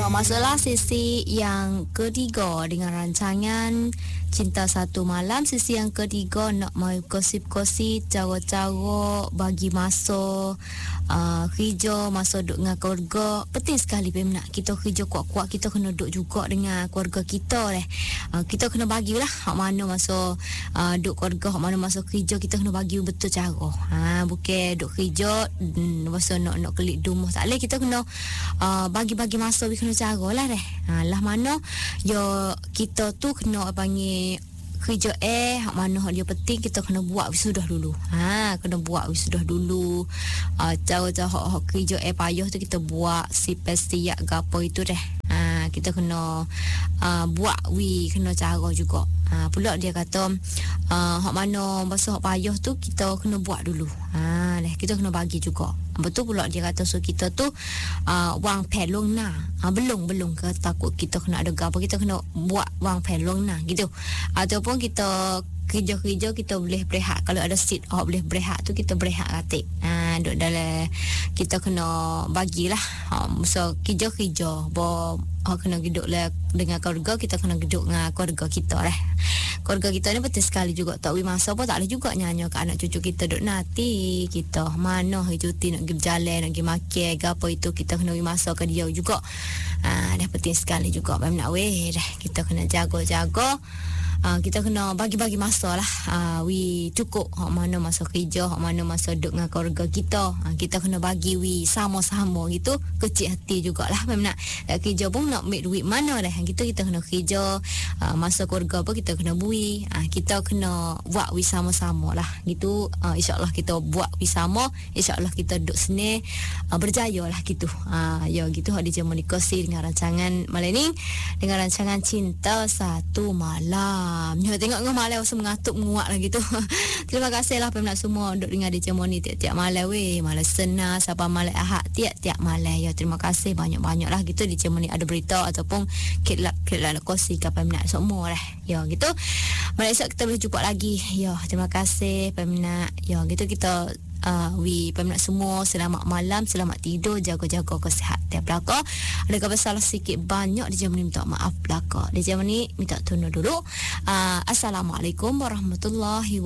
Masalah sesi yang ketiga dengan rancangan Cinta Satu Malam. Sesi yang ketiga nak mai kosip-kosip cara-cara bagi masa kerja, masa duduk dengan keluarga. Penting sekali nak kita kerja kuat-kuat, kita kena duduk juga dengan keluarga kita kita kena bagilah hak mana masa duduk keluarga, hak mana masa kerja, kita kena bagi betul cara. Bukan duduk kerja masa nak kelik rumah tak boleh. Kita kena bagi-bagi masa, kena cara lah lah mana ya kita tu kena panggil kerja hak mana hak dia penting, kita kena buat wisudah dulu. Kena buat wisudah dulu. Cara-cara hak kerja payah tu kita buat siap gapo itu kita kena buat kena cara juga. Pula dia kata hak mana masa hak payah tu kita kena buat dulu. Kita kena bagi juga. Betul pula dia kata so kita tu wang pelong belum ke takut kita kena ada gapo, kita kena buat wang pelong gitu. Ataupun kita kerja-kerja kita boleh berehat, kalau ada seat boleh berehat tu kita berehat katik. Duduk dalam kita kena bagilah masa kerja-kerja kena duduk lah dengan keluarga, kita kena duduk dengan keluarga kita keluarga kita ni penting sekali juga. Tak masa apa tak boleh juga nyanyi ke anak cucu kita duduk nanti kita mana hari cuti nak pergi berjalan, nak pergi makan ke apa itu, kita kena beri masa ke dia juga. Dah penting sekali juga kita kena jaga-jaga. Kita kena bagi-bagi masa lah. Cukup hak mana masa kerja, hak mana masa duduk dengan keluarga kita. Kita kena bagi sama-sama gitu. Kecil hati jugalah nak kerja pun nak make duit mana kita kena kerja. Masa keluarga pun kita kena bui. Kita kena buat sama-sama lah gitu. InsyaAllah kita buat sama, InsyaAllah kita duduk sini berjaya lah gitu. Ya gitu hak DJ Monica dengan rancangan malam ni, dengan rancangan Cinta Satu Malam. Tengok malam rasa mengatuk menguat lah gitu. Terima kasih lah peminat semua untuk dengar DJ Moni tiap-tiap malam malam Senin sampai malam Ahad tiap-tiap malam. Ya terima kasih banyak-banyak lah gitu. DJ Moni ada berita ataupun kelak kosi ke peminat semua ya gitu. Malam esok kita boleh jumpa lagi. Ya terima kasih peminat. Ya gitu kita peminat semua selamat malam, selamat tidur, jaga-jaga kesihatan belaka. Ada kata salah sikit banyak DJ Moni minta maaf belaka. DJ Moni minta tunda dulu. Assalamualaikum warahmatullahi wabarakatuh.